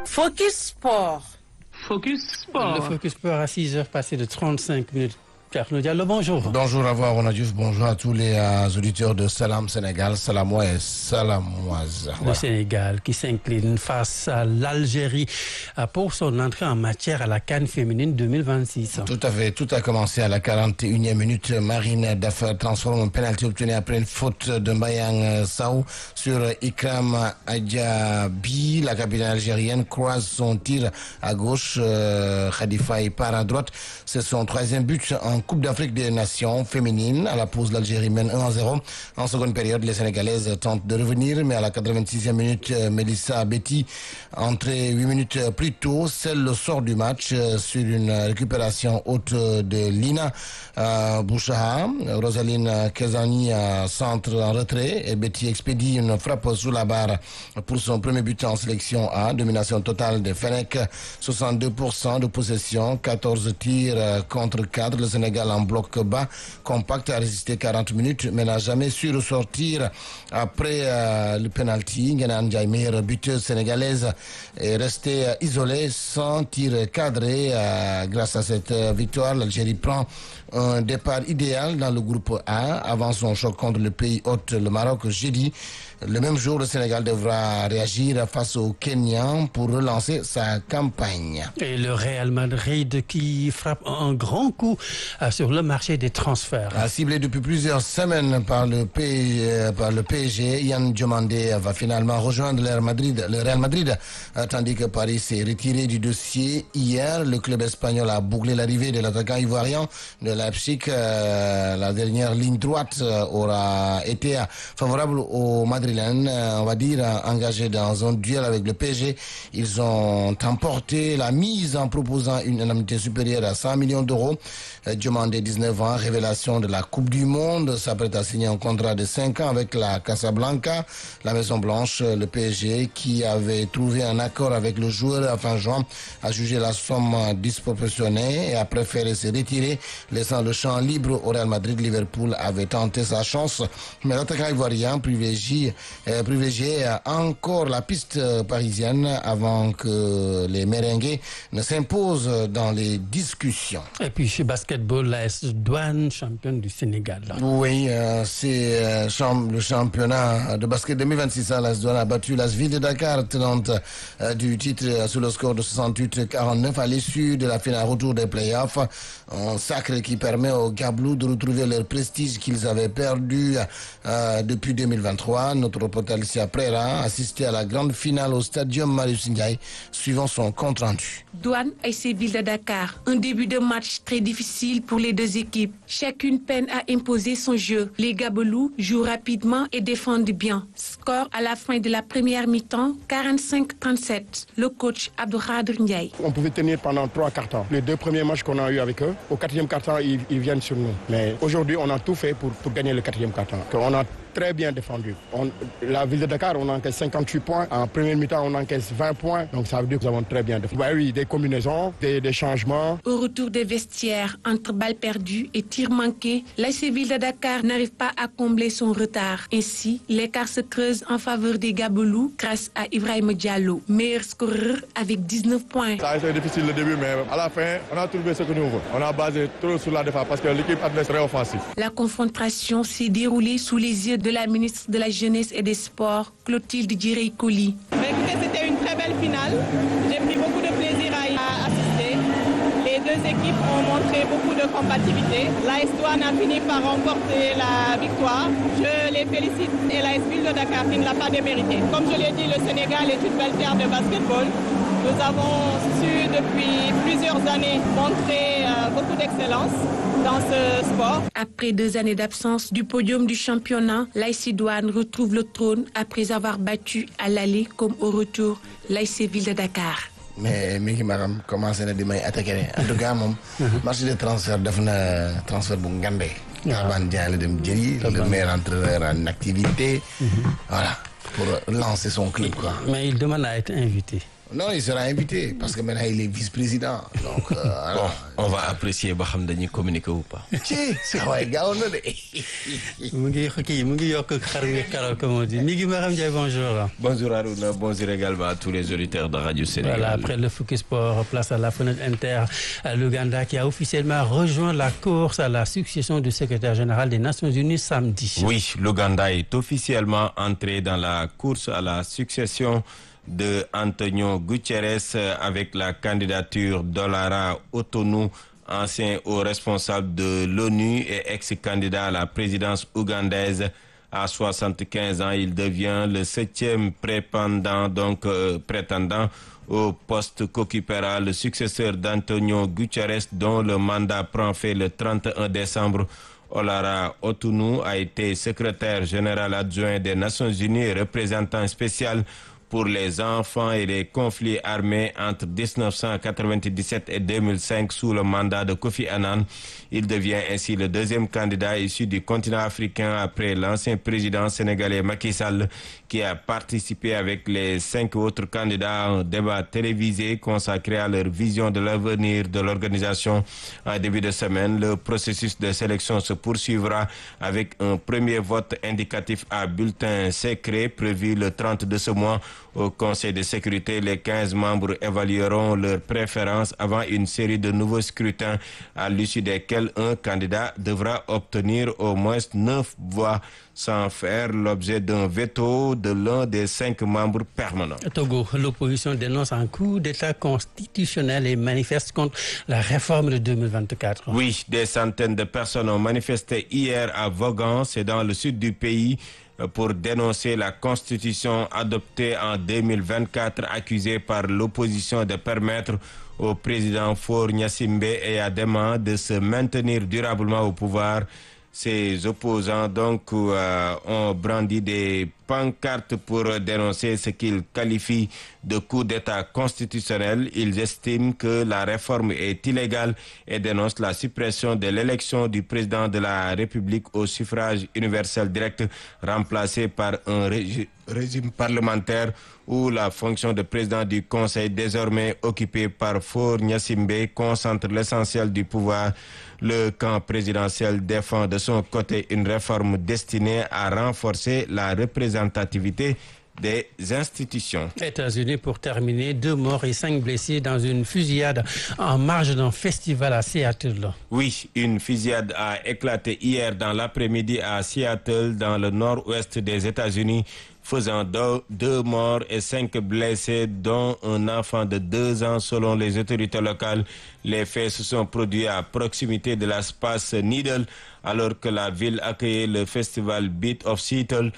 Focus Sport. Focus Sport. Le Focus Sport à 6h passé de 35 minutes. Carlo Diallo, bonjour. Bonjour à vous, Arona Diouf. Bonjour à tous les auditeurs de Salam Sénégal, Salamois et Salamoises. Le Voilà. Sénégal qui s'incline face à l'Algérie pour son entrée en matière à la CAN féminine 2026. Tout à fait. Tout a commencé à la 41e minute. Marine Daffa transforme un penalty obtenu après une faute de Mbayang Sow sur Ikram Adjabi. La capitaine algérienne croise son tir à gauche. Khadifa part à droite. C'est son troisième but en Coupe d'Afrique des Nations féminine. À la pause, l'Algérie mène 1-0. En seconde période, les Sénégalaises tentent de revenir, mais à la 86e minute, Melissa Betty, entrée 8 minutes plus tôt, scelle le sort du match sur une récupération haute de Lina Bouchaha. Rosaline Kezani centre en retrait et Betty expédie une frappe sous la barre pour son premier but en sélection A. Domination totale de Fennec, 62% de possession, 14 tirs contre 4. Le Sénégal en bloc bas, compact, a résisté 40 minutes, mais n'a jamais su ressortir après le penalty. Nguenan Ndiaye, meilleure buteuse sénégalaise, est restée isolée sans tir cadré. Grâce à cette victoire, l'Algérie prend un départ idéal dans le groupe A avant son choc contre le pays hôte, le Maroc, jeudi. Le même jour, le Sénégal devra réagir face au Kenya pour relancer sa campagne. Et le Real Madrid qui frappe un grand coup sur le marché des transferts. Ciblé depuis plusieurs semaines par le PSG, Yann Diomandé va finalement rejoindre le Real Madrid, tandis que Paris s'est retiré du dossier hier. Le club espagnol a bouclé l'arrivée de l'attaquant ivoirien de Leipzig. La dernière ligne droite aura été favorable aux Madrilènes, on va dire, engagés dans un duel avec le PSG. Ils ont emporté la mise en proposant une indemnité supérieure à 100 millions d'euros. Diomandé, 19 ans, révélation de la Coupe du Monde, s'apprête à signer un contrat de 5 ans avec la Casablanca. La Maison Blanche, le PSG, qui avait trouvé un accord avec le joueur à fin juin, a jugé la somme disproportionnée et a préféré se retirer, laissant le champ libre au Real Madrid. Liverpool avait tenté sa chance, mais l'attaquant ivoirien privilégiait encore la piste parisienne avant que les merengues ne s'imposent dans les discussions. Et puis chez basketball, l'AS Douane, championne du Sénégal. Oui, c'est le championnat de basket 2026. L'AS Douane a battu l'AS Ville de Dakar, tenante du titre sur le score de 68-49 à l'issue de la finale retour des playoffs. Un sacre qui permet aux Gablous de retrouver leur prestige qu'ils avaient perdu depuis 2023. Notre reporter Alicia Prera a assisté à la grande finale au Stadium Marius Ndiaye, suivant son compte rendu. Douane ASC Ville de Dakar. Un début de match très difficile pour les deux équipes. Chacune peine à imposer son jeu. Les Gabelous jouent rapidement et défendent bien. Score à la fin de la première mi-temps, 45-37. Le coach Abdouradir Ndiaye. On pouvait tenir pendant 3 quarts temps. Les 2 premiers matchs qu'on a eu avec eux, au 4e quart temps, ils viennent sur nous. Mais aujourd'hui, on a tout fait pour gagner le 4e quart temps. On a très bien défendu. La Ville de Dakar, on encaisse 58 points. En première mi-temps, on encaisse 20 points. Donc ça veut dire que nous avons très bien défendu. Oui, des combinaisons, des changements. Au retour des vestiaires, entre balles perdues et tirs manqués, l'ASC Ville de Dakar n'arrive pas à combler son retard. Ainsi, l'écart se creuse en faveur des Gabelous grâce à Ibrahima Diallo, meilleur scoreur avec 19 points. Ça a été difficile le début, mais à la fin, on a trouvé ce que nous voulons. On a basé trop sur la défense parce que l'équipe adverse est très offensive. La confrontation s'est déroulée sous les yeux de la ministre de la Jeunesse et des Sports, Clotilde Djirey-Coly. Écoutez, c'était une très belle finale. J'ai pris beaucoup de plaisir à y assister. Les deux équipes ont montré beaucoup de compatibilité. L'AS Douane a fini par remporter la victoire. Je les félicite et l'AS Ville de Dakar qui ne l'a pas démérité. Comme je l'ai dit, le Sénégal est une belle terre de basketball. Nous avons su depuis plusieurs années montrer beaucoup d'excellence dans ce sport. Après 2 années d'absence du podium du championnat, l'ASC Douane retrouve le trône après avoir battu à l'aller comme au retour l'ASC Ville de Dakar. Mais Miki Maram commencé na di may attaqué en tout cas moom marché de transfert def na transfert bu ngande. Abane Dieng la dem jëri le meilleur entraîneur en activité. Voilà, pour lancer son club quoi. Mais il demande à être invité. Non, il sera invité parce que maintenant il est vice-président. Donc, bon, on va apprécier ba xam dañuy communiquer ou pas. C'est vrai, gaaw na de. mu ngi yokk xar mi karaw comme on dit Migui Maram Ndiaye, bonjour. Bonjour Aruna, bonjour également à tous les auditeurs de Radio Sénégal. Voilà, après le Focus Sport, place à la fenêtre inter, l'Ouganda qui a officiellement rejoint la course à la succession du secrétaire général des Nations Unies samedi. Oui, l'Ouganda est officiellement entré dans la course à la succession de Antonio Guterres avec la candidature d'Olara Otonu, ancien haut responsable de l'ONU et ex-candidat à la présidence ougandaise. À 75 ans, il devient le 7e prétendant au poste qu'occupera le successeur d'Antonio Guterres, dont le mandat prend fin le 31 décembre. Olara Otonu a été secrétaire général adjoint des Nations Unies et représentant spécial pour les enfants et les conflits armés entre 1997 et 2005 sous le mandat de Kofi Annan. Il devient ainsi le deuxième candidat issu du continent africain après l'ancien président sénégalais Macky Sall qui a participé avec les 5 autres candidats à un débat télévisé consacré à leur vision de l'avenir de l'organisation. En début de semaine, le processus de sélection se poursuivra avec un premier vote indicatif à bulletin secret prévu le 30 de ce mois. Au Conseil de sécurité, les 15 membres évalueront leurs préférences avant une série de nouveaux scrutins à l'issue desquels un candidat devra obtenir au moins 9 voix sans faire l'objet d'un veto de l'un des 5 membres permanents. Togo, l'opposition dénonce un coup d'État constitutionnel et manifeste contre la réforme de 2024. Oui, des centaines de personnes ont manifesté hier à Vogan, c'est dans le sud du pays, pour dénoncer la constitution adoptée en 2024 accusée par l'opposition de permettre au président Faure Gnassingbé et Adema de se maintenir durablement au pouvoir. Ses opposants donc ont brandi des pancartes pour dénoncer ce qu'ils qualifient de coup d'État constitutionnel. Ils estiment que la réforme est illégale et dénoncent la suppression de l'élection du président de la République au suffrage universel direct remplacé par un régime parlementaire où la fonction de président du Conseil désormais occupée par Faure Gnassingbé concentre l'essentiel du pouvoir. Le camp présidentiel défend de son côté une réforme destinée à renforcer la représentativité des institutions. États-Unis pour terminer, 2 morts et 5 blessés dans une fusillade en marge d'un festival à Seattle. Oui, une fusillade a éclaté hier dans l'après-midi à Seattle, dans le nord-ouest des États-Unis, faisant 2 morts et 5 blessés, dont un enfant de 2 ans selon les autorités locales. Les faits se sont produits à proximité de l'espace Needle, alors que la ville accueillait le festival Beat of Seattle,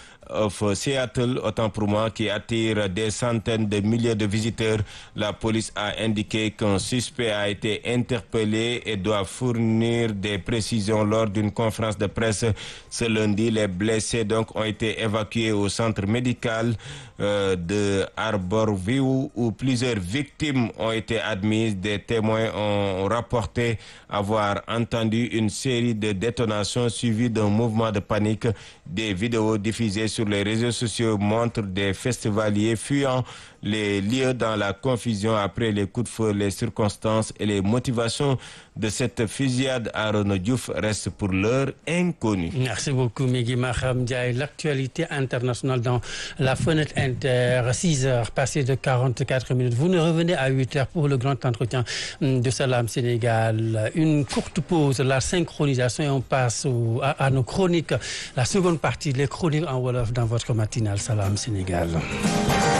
autant pour moi, qui attire des centaines de milliers de visiteurs. La police a indiqué qu'un suspect a été interpellé et doit fournir des précisions lors d'une conférence de presse ce lundi. Les blessés donc ont été évacués au centre médical de Arborview où plusieurs victimes ont été admises. Des témoins ont rapporté avoir entendu une série de détonations suivies d'un mouvement de panique. Des vidéos diffusées sur les réseaux sociaux montrent des festivaliers fuyant les lieux dans la confusion après les coups de feu. Les circonstances et les motivations de cette fusillade à Renaud Diouf restent pour l'heure inconnues. Merci beaucoup Migui Maram Ndiaye. L'actualité internationale dans la fenêtre inter, 6h passées de 44 minutes. Vous nous revenez à 8h pour le grand entretien de Salam Sénégal. Une courte pause, la synchronisation et on passe à nos chroniques. La seconde partie, les chroniques en Wolof dans votre matinale Salam Sénégal.